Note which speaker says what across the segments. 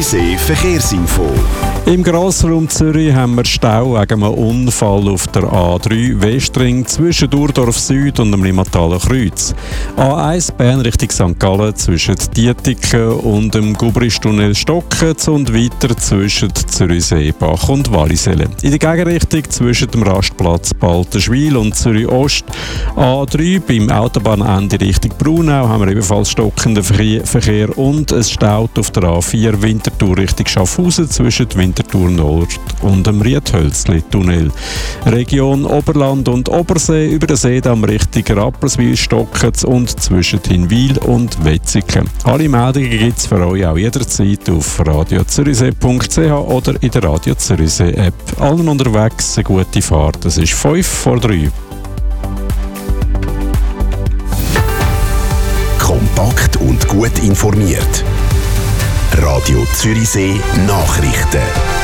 Speaker 1: Zürichsee Verkehrsinfo.
Speaker 2: Im Grossraum Zürich haben wir Stau wegen einem Unfall auf der A3 Westring zwischen Durdorf Süd und dem Limataler Kreuz. A1 Bern Richtung St. Gallen zwischen Dietiken und dem Gubristunnel Stockens und weiter zwischen Zürichseebach und Wallisellen. In der Gegenrichtung zwischen dem Rastplatz Baltenschwil und Zürich Ost. A3 beim Autobahnende Richtung Braunau haben wir ebenfalls stockenden Verkehr und es staut auf der A4 Winterthur Richtung Schaffhausen zwischen Winterthur Nord und dem Riethölzli-Tunnel. Region Oberland und Obersee über den Seedamm Richtung Rapperswil, Stockens und zwischen Hinwil und Wetzikon. Alle Meldungen gibt es für euch auch jederzeit auf radiozürichsee.ch oder in der Radio Zürichsee App. Allen unterwegs eine gute Fahrt. Es ist 5:03.
Speaker 1: Kompakt und gut informiert. Radio Zürichsee Nachrichten.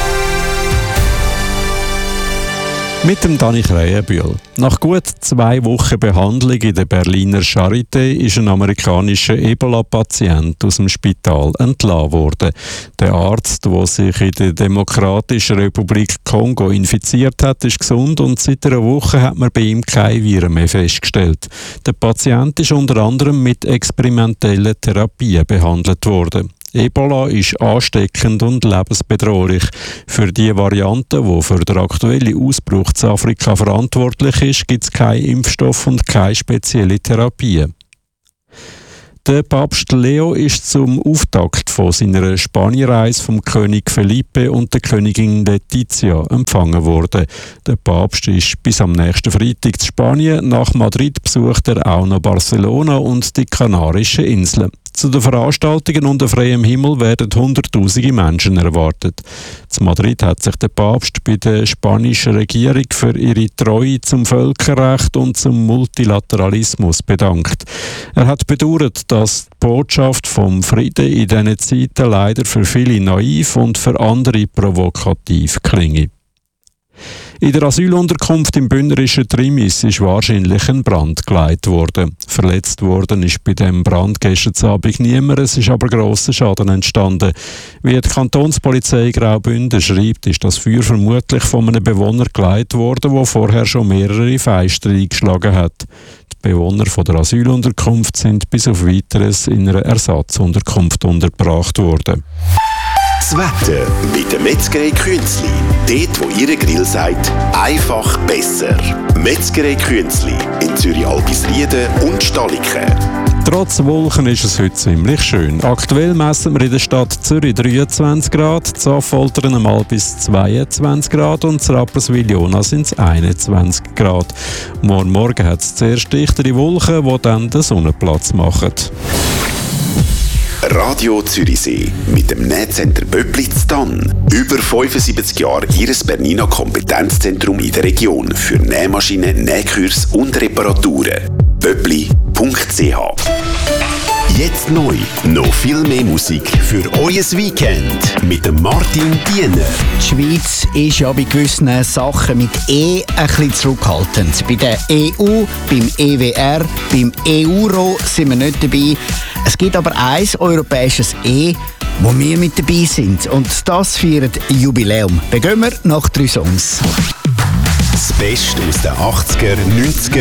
Speaker 2: Mit dem Dani Krähenbühl. Nach gut 2 Wochen Behandlung in der Berliner Charité ist ein amerikanischer Ebola-Patient aus dem Spital entlassen worden. Der Arzt, der sich in der Demokratischen Republik Kongo infiziert hat, ist gesund und seit einer Woche hat man bei ihm keine Viren mehr festgestellt. Der Patient ist unter anderem mit experimentellen Therapien behandelt worden. Ebola ist ansteckend und lebensbedrohlich. Für die Variante, die für den aktuellen Ausbruch in Afrika verantwortlich ist, gibt es keinen Impfstoff und keine spezielle Therapie. Der Papst Leo ist zum Auftakt von seiner Spanienreise vom König Felipe und der Königin Letizia empfangen worden. Der Papst ist bis am nächsten Freitag in Spanien. Nach Madrid besucht er auch noch Barcelona und die Kanarischen Inseln. Zu den Veranstaltungen unter freiem Himmel werden Hunderttausende Menschen erwartet. Zu Madrid hat sich der Papst bei der spanischen Regierung für ihre Treue zum Völkerrecht und zum Multilateralismus bedankt. Er hat bedauert, dass die Botschaft vom Frieden in diesen Zeiten leider für viele naiv und für andere provokativ klinge. In der Asylunterkunft im bündnerischen Trimis ist wahrscheinlich ein Brand geleitet worden. Verletzt worden ist bei dem Brand gestern Abend niemand, es ist aber grosser Schaden entstanden. Wie die Kantonspolizei Graubünden schreibt, ist das Feuer vermutlich von einem Bewohner geleitet worden, der vorher schon mehrere Fenster eingeschlagen hat. Die Bewohner von der Asylunterkunft sind bis auf Weiteres in einer Ersatzunterkunft untergebracht worden.
Speaker 1: Das Wetter bei der Metzgerei Künzli. Dort, wo Ihre Grill sagt, einfach besser. Metzgerei Künzli in Zürich-Albisrieden und Staliken.
Speaker 2: Trotz Wolken ist es heute ziemlich schön. Aktuell messen wir in der Stadt Zürich 23 Grad, in Affoltern einmal bis 22 Grad und in Rapperswil-Jona sind es 21 Grad. Morgen hat es zuerst dichtere Wolken, die dann den Sonnenplatz machen.
Speaker 1: Radio Zürichsee mit dem Nähcenter Böppli Ztann. Über 75 Jahre Ihres Bernina Kompetenzzentrum in der Region für Nähmaschinen, Nähkurs und Reparaturen. Böppli.ch. Jetzt neu, noch viel mehr Musik für euer Weekend mit dem Martin Diener.
Speaker 3: Die Schweiz ist ja bei gewissen Sachen mit ein bisschen zurückhaltend. Bei der EU, beim EWR, beim Euro sind wir nicht dabei. Es gibt aber ein europäisches wo wir mit dabei sind. Und das feiert Jubiläum. Begehen wir nach 3 Songs.
Speaker 1: Das Beste aus den 80er, 90er